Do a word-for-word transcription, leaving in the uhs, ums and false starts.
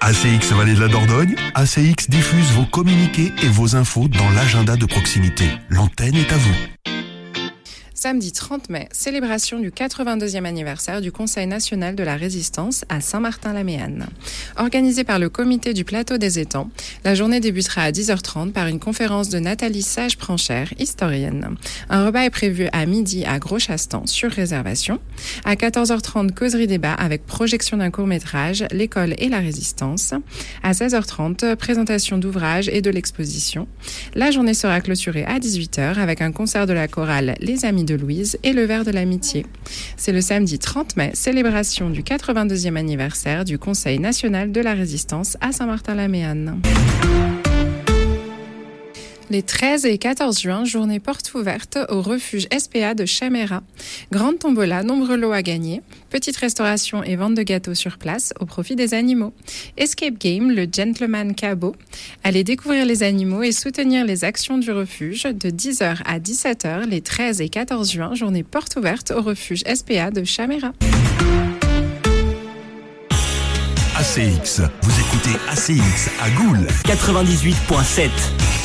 A C X Vallée de la Dordogne, A C X diffuse vos communiqués et vos infos dans l'agenda de proximité. L'antenne est à vous. Samedi trente mai, célébration du quatre-vingt-deuxième anniversaire du Conseil national de la résistance à Saint-Martin-la-Méanne. Organisée par le comité du plateau des étangs, la journée débutera à dix heures trente par une conférence de Nathalie Sage-Pranchère, historienne. Un repas est prévu à midi à Gros-Chastan, sur réservation. À quatorze heures trente, causerie débat avec projection d'un court-métrage, L'école et la résistance. À seize heures trente, présentation d'ouvrages et de l'exposition. La journée sera clôturée à dix-huit heures avec un concert de la chorale Les Amis de Louise et le verre de l'amitié. C'est le samedi trente mai, célébration du quatre-vingt-deuxième anniversaire du Conseil national de la résistance à Saint-Martin-la-Méanne. Les treize et quatorze juin, journée porte ouverte au refuge S P A de Chaméra. Grande tombola, nombreux lots à gagner, petite restauration et vente de gâteaux sur place au profit des animaux. Escape Game, le Gentleman Cabot. Allez découvrir les animaux et soutenir les actions du refuge de dix heures à dix-sept heures les treize et quatorze juin, journée porte ouverte au refuge S P A de Chaméra. A C X, vous écoutez A C X à Goules quatre-vingt-dix-huit virgule sept.